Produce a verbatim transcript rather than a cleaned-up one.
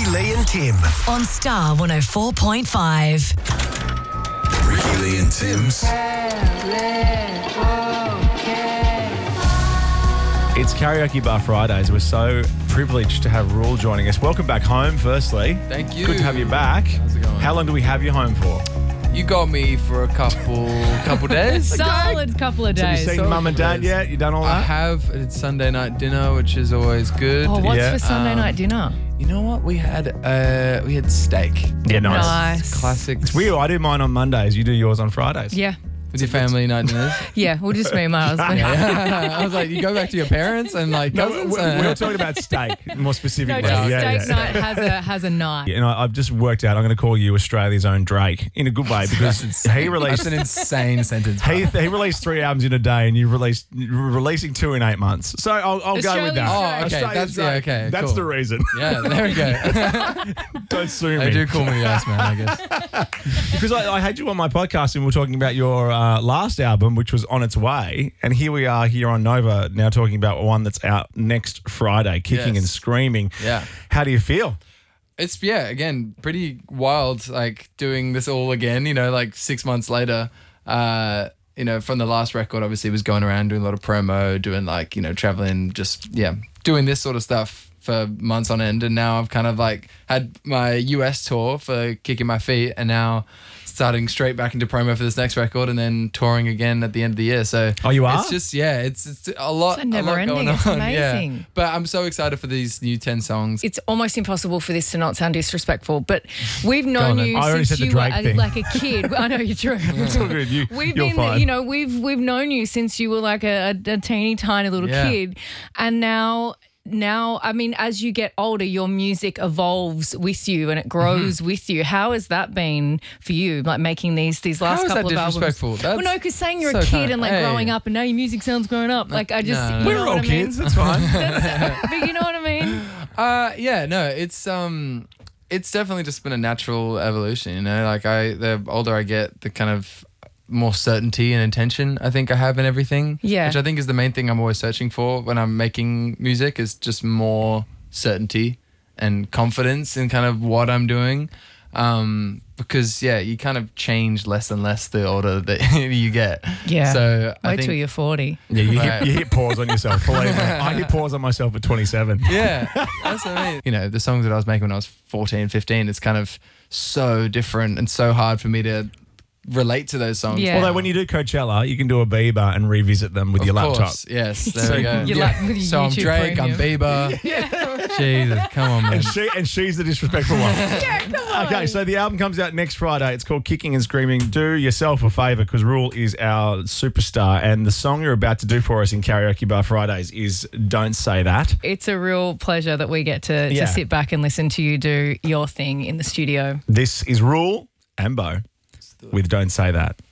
Ricky, Lee and Tim. On Star one oh four point five. Ricky, Lee and Tim's. It's Karaoke Bar Fridays. We're so privileged to have Rule joining us. Welcome back home, firstly. Thank you. Good to have you back. How's it going? How long do we have you home for? You got me for a couple couple days. Solid couple of Have days. you seen Mum and Dad days. yet? You done all I that? have. It's Sunday night dinner, which is always good. Oh, what's Yeah. for Sunday Um, night dinner? You know what? We had uh we had steak. Yeah, nice. Nice. Classic. It's weird. I do mine on Mondays. You do yours on Fridays. Yeah. With your family night dinners. Yeah, we'll just me and my husband. I was like, you go back to your parents and like No, cousins. we, we were talking about steak more No, specifically. just yeah, steak yeah. night has a has a night. You know, I've just worked out I'm going to call you Australia's own Drake in a good way because he released That's an insane sentence. he, he released three albums in a day and you released you're releasing two in eight months. So I'll, I'll go with that. Australia's Oh, okay. Australia's That's yeah, Drake. okay. That's cool. the reason. Yeah, there we go. Don't sue me. They do call me yes, man. I guess. Because I, I had you on my podcast and we were talking about your uh, last album, which was On Its Way. And here we are here on Nova now talking about one that's out next Friday, Kicking Yes. and Screaming. Yeah. How do you feel? It's, yeah, again, pretty wild, like, doing this all again, you know, like, six months later, uh, you know, from the last record, obviously, was going around doing a lot of promo, doing, like, you know, traveling, just, yeah, doing this sort of stuff for months on end. And now I've kind of, like, had my U S tour for Kicking My Feet, and now starting straight back into promo for this next record, and then touring again at the end of the year. So Oh, you are? It's just, yeah, it's, it's a lot, It's a never a lot ending. going on. It's amazing. Yeah. But I'm so excited for these new ten songs. It's almost impossible for this to not sound disrespectful, but we've known on then. you I already since said the you were Drake a- thing. like a kid. I know you're true. It's all good. You, We've you're been, fine. you know, we've we've known you since you were like a, a, a teeny tiny little Yeah. kid, and now. Now, I mean, as you get older, your music evolves with you and it grows Mm-hmm. with you. How has that been for you, like making these these last How is that couple of albums? disrespectful? That's well, no, because saying you're so a kid kind. and like Hey. growing up and now your music sounds grown up. Like I just, No, no, you no. know We're what all I mean? kids. It's fine. That's- but you know what I mean? Uh, yeah, no, it's um, it's definitely just been a natural evolution. You know, like I, the older I get, the kind of more certainty and intention I think I have in everything. Yeah. Which I think is the main thing I'm always searching for when I'm making music, is just more certainty and confidence in kind of what I'm doing. Um, because yeah, you kind of change less and less the older that you get. Yeah. So I Wait think till you're forty. Yeah, you Right. hit, you hit pause on yourself. Believe me. I hit pause on myself at twenty-seven. yeah, that's what I mean. You know, the songs that I was making when I was fourteen, fifteen, it's kind of so different and so hard for me to relate to those songs. Yeah. Although when you do Coachella, you can do a Bieber and revisit them with Of your laptop. course, yes, there we go. Your lap- with your So I'm YouTube Drake, Premium. I'm Bieber. Jesus, come on, man. And she and she's the disrespectful one. Yeah, come on. Okay, so the album comes out next Friday. It's called Kicking and Screaming. Do yourself a favour because Rule is our superstar, and the song you're about to do for us in Karaoke Bar Fridays is "Don't Say That." It's a real pleasure that we get to, Yeah. to sit back and listen to you do your thing in the studio. This is Rule and Bo with "Don't Say That."